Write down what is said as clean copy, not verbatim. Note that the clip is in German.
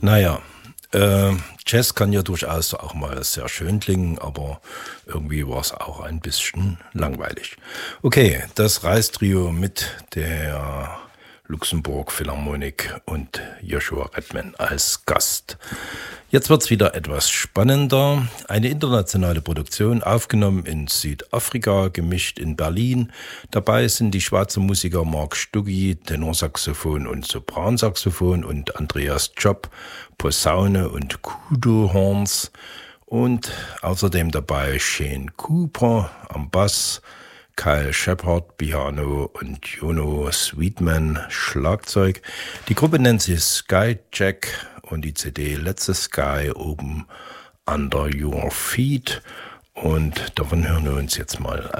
Naja, Jazz kann ja durchaus auch mal sehr schön klingen, aber irgendwie war es auch ein bisschen langweilig. Okay, das Reistrio mit der Luxemburg Philharmonik und Joshua Redman als Gast. Jetzt wird's wieder etwas spannender. Eine internationale Produktion, aufgenommen in Südafrika, gemischt in Berlin. Dabei sind die Schweizer Musiker Mark Stuggi, Tenorsaxophon und Sopransaxophon, und Andreas Job, Posaune und Kudo-Horns. Und außerdem dabei Shane Cooper am Bass, Kyle Shepard, Piano und Juno Sweetman, Schlagzeug. Die Gruppe nennt sich Skyjack und die CD Let the Sky Open Under Your Feet. Und davon hören wir uns jetzt mal